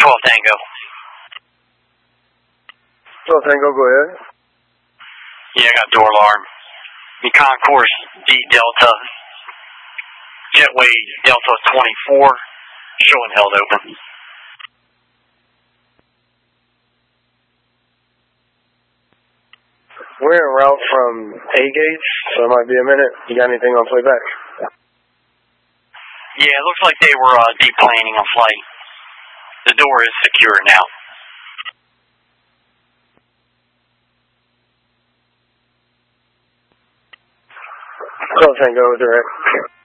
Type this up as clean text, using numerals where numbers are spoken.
12 Tango. 12 Tango, go ahead. Yeah, I got door alarm. The Concourse D Delta. Jetway Delta 24. Showing held open. We're en route from A-Gates, so it might be a minute. You got anything on playback? Yeah, it looks like they were deplaning a flight. The door is secure now. 12 Tango, direct.